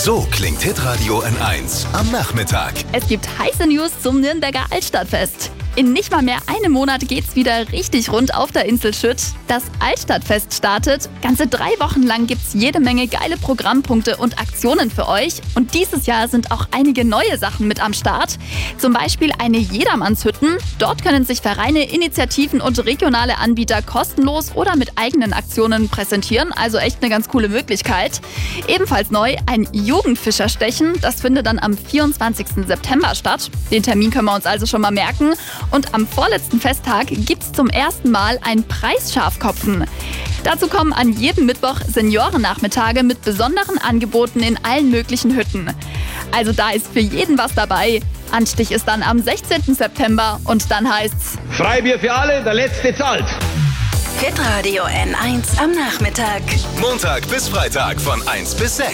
So klingt Hitradio N1 am Nachmittag. Es gibt heiße News zum Nürnberger Altstadtfest. In nicht mal mehr einem Monat geht's wieder richtig rund auf der Insel Schütt. Das Altstadtfest startet. Ganze 3 Wochen lang gibt's jede Menge geile Programmpunkte und Aktionen für euch. Und dieses Jahr sind auch einige neue Sachen mit am Start. Zum Beispiel eine Jedermannshütten. Dort können sich Vereine, Initiativen und regionale Anbieter kostenlos oder mit eigenen Aktionen präsentieren. Also echt eine ganz coole Möglichkeit. Ebenfalls neu ein Jugendfischerstechen. Das findet dann am 24. September statt. Den Termin können wir uns also schon mal merken. Und am vorletzten Festtag gibt's zum ersten Mal ein Preisschafkopfen. Dazu kommen an jedem Mittwoch Seniorennachmittage mit besonderen Angeboten in allen möglichen Hütten. Also da ist für jeden was dabei. Anstich ist dann am 16. September und dann heißt's Freibier für alle, der Letzte zahlt. Hitradio N1 am Nachmittag. Montag bis Freitag von 1 bis 6.